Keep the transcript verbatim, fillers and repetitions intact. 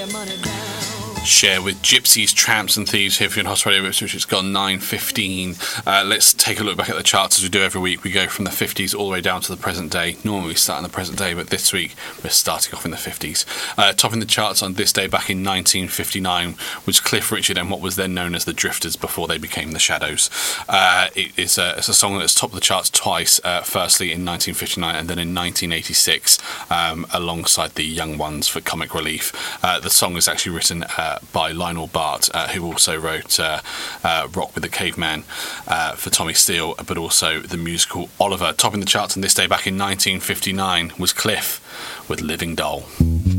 Share with Gypsies, Tramps and Thieves here for your House Radio Ipswich. It's gone nine fifteen. Uh, let's take a look back at the charts as we do every week. We go from the fifties all the way down to the present day. Normally we start in the present day, but this week we're starting off in the fifties. Uh, topping the charts on this day back in nineteen fifty-nine was Cliff Richard and what was then known as the Drifters before they became the Shadows. Uh, it is a, it's a song that's topped the charts twice, uh, firstly in nineteen fifty-nine and then in nineteen eighty-six, um, alongside the Young Ones for Comic Relief. Uh, the song is actually written uh, by Lionel Bart, uh, who also wrote uh, uh, Rock with the Caveman uh, for Tommy Steele, but also the musical Oliver. Topping the charts on this day back in nineteen fifty-nine was Cliff with Living Doll.